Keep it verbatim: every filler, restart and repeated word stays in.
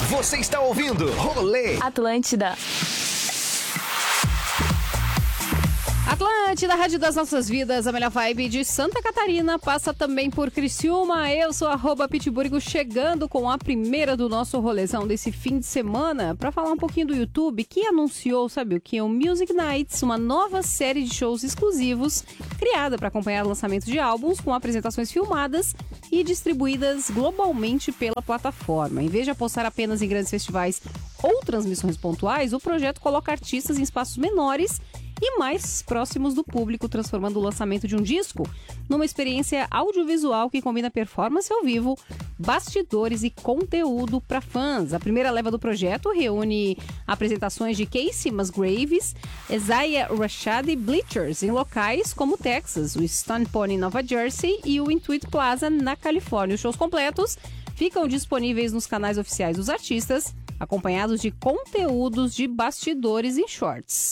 Você está ouvindo Rolê Atlântida. Atlântida, Rádio das Nossas Vidas, a melhor vibe de Santa Catarina, passa também por Criciúma. Eu sou arroba Pitburgo, chegando com a primeira do nosso rolezão desse fim de semana, para falar um pouquinho do YouTube, que anunciou, sabe o que? O Music Nights, uma nova série de shows exclusivos, criada para acompanhar o lançamento de álbuns, com apresentações filmadas e distribuídas globalmente pela plataforma. Em vez de apostar apenas em grandes festivais ou transmissões pontuais, o projeto coloca artistas em espaços menores e mais próximos do público, transformando o lançamento de um disco numa experiência audiovisual que combina performance ao vivo, bastidores e conteúdo para fãs. A primeira leva do projeto reúne apresentações de Casey Musgraves, Isaiah Rashad e Bleachers em locais como Texas, o Stone Pony em Nova Jersey e o Intuit Plaza na Califórnia. Os shows completos ficam disponíveis nos canais oficiais dos artistas, acompanhados de conteúdos de bastidores em shorts.